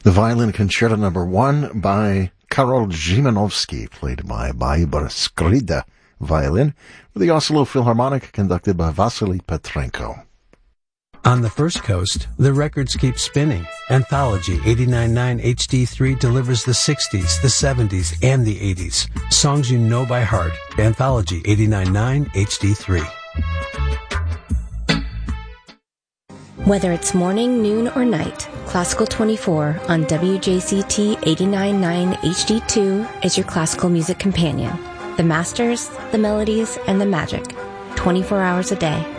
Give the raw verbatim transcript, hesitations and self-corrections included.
The Violin Concerto Number One by Karol Szymanowski, played by Barbara Skrzyda violin, with the Oslo Philharmonic conducted by Vasily Petrenko. On the First Coast, the records keep spinning. Anthology eighty-nine point nine H D three delivers the sixties, the seventies, and the eighties. Songs you know by heart. Anthology eighty-nine point nine H D three. Whether it's morning, noon, or night, Classical twenty-four on W J C T eighty-nine point nine H D two is your classical music companion. The masters, the melodies, and the magic. twenty-four hours a day.